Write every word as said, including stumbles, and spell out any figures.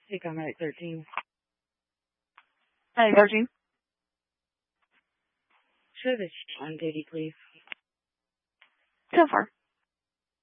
Hey, Comrade thirteen. Hey, thirteen. Show this on duty, please. So far.